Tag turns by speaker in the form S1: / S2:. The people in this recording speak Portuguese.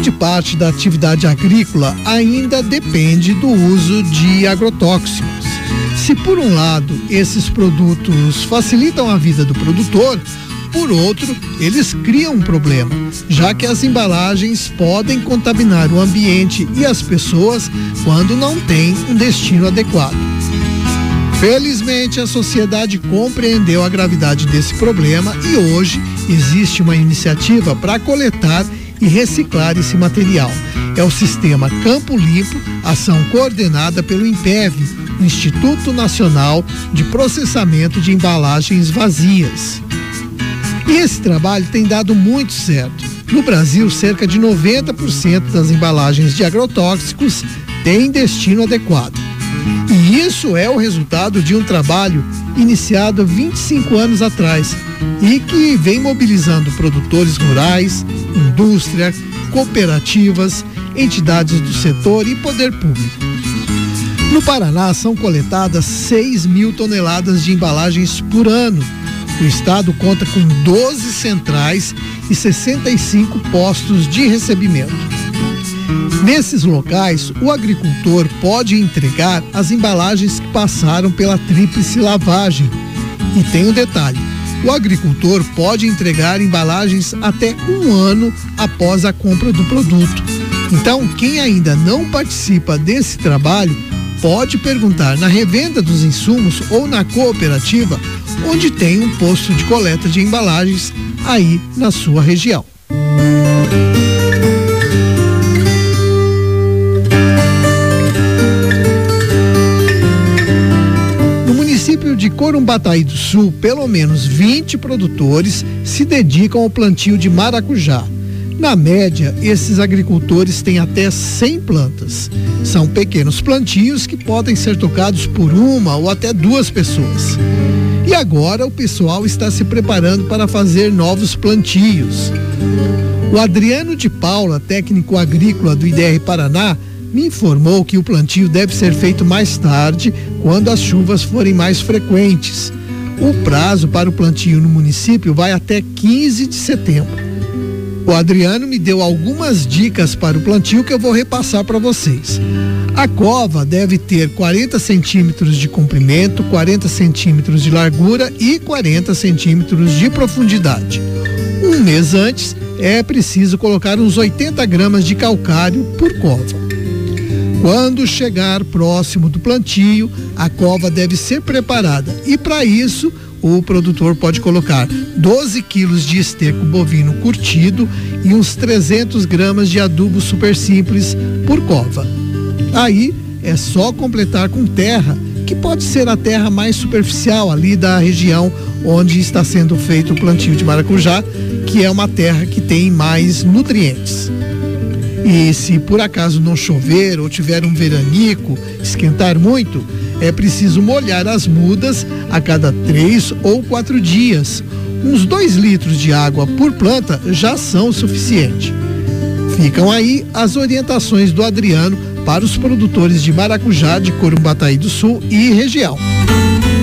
S1: Grande parte da atividade agrícola ainda depende do uso de agrotóxicos. Se por um lado esses produtos facilitam a vida do produtor, por outro, eles criam um problema, já que as embalagens podem contaminar o ambiente e as pessoas quando não têm um destino adequado. Felizmente, a sociedade compreendeu a gravidade desse problema e hoje existe uma iniciativa para coletar e reciclar esse material. É o sistema Campo Limpo, ação coordenada pelo INPEV, Instituto Nacional de Processamento de Embalagens Vazias. E esse trabalho tem dado muito certo. No Brasil, cerca de 90% das embalagens de agrotóxicos têm destino adequado. E isso é o resultado de um trabalho iniciado 25 anos atrás e que vem mobilizando produtores rurais, indústria, cooperativas, entidades do setor e poder público. No Paraná, são coletadas 6.000 toneladas de embalagens por ano. O estado conta com 12 centrais e 65 postos de recebimento. Nesses locais, o agricultor pode entregar as embalagens que passaram pela tríplice lavagem. E tem um detalhe: o agricultor pode entregar embalagens até 1 ano após a compra do produto. Então, quem ainda não participa desse trabalho pode perguntar na revenda dos insumos ou na cooperativa, onde tem um posto de coleta de embalagens aí na sua região. No município de Corumbataí do Sul, pelo menos 20 produtores se dedicam ao plantio de maracujá. Na média, esses agricultores têm até 100 plantas. São pequenos plantios que podem ser tocados por 1 ou até 2 pessoas. E agora o pessoal está se preparando para fazer novos plantios. O Adriano de Paula, técnico agrícola do IDR Paraná, me informou que o plantio deve ser feito mais tarde, quando as chuvas forem mais frequentes. O prazo para o plantio no município vai até 15 de setembro. O Adriano me deu algumas dicas para o plantio que eu vou repassar para vocês. A cova deve ter 40 centímetros de comprimento, 40 centímetros de largura e 40 centímetros de profundidade. 1 mês antes, é preciso colocar uns 80 gramas de calcário por cova. Quando chegar próximo do plantio, a cova deve ser preparada e, para isso, o produtor pode colocar 12 quilos de esterco bovino curtido e uns 300 gramas de adubo super simples por cova. Aí é só completar com terra, que pode ser a terra mais superficial ali da região onde está sendo feito o plantio de maracujá, que é uma terra que tem mais nutrientes. E se por acaso não chover ou tiver um veranico, esquentar muito, é preciso molhar as mudas a cada 3 ou 4 dias. Uns 2 litros de água por planta já são o suficiente. Ficam aí as orientações do Adriano para os produtores de maracujá de Corumbataí do Sul e região.